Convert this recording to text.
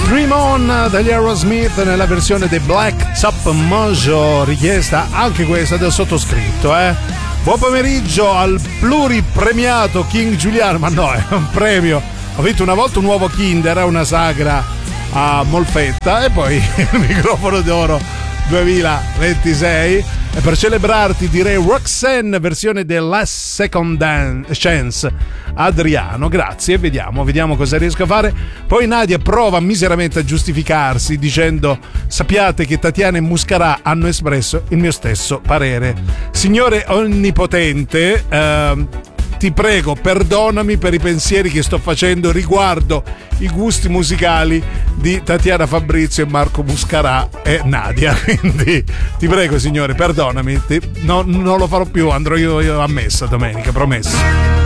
Dream On degli Aerosmith nella versione dei Black Top Mojo, richiesta anche questa del sottoscritto. Buon pomeriggio al pluripremiato King Giuliano, ma no, è un premio. Ho vinto una volta un uovo Kinder, una sagra a Molfetta, e poi il microfono d'oro 2026. E per celebrarti direi Roxanne, versione del Last Second Chance, Adriano. Grazie, vediamo cosa riesco a fare. Poi Nadia prova miseramente a giustificarsi dicendo: sappiate che Tatiana e Muscarà hanno espresso il mio stesso parere. Signore onnipotente, ti prego, perdonami per i pensieri che sto facendo riguardo i gusti musicali di Tatiana Fabrizio e Marco Muscarà e Nadia. Quindi ti prego, signore, perdonami. Non lo farò più, andrò io a messa domenica, promesso.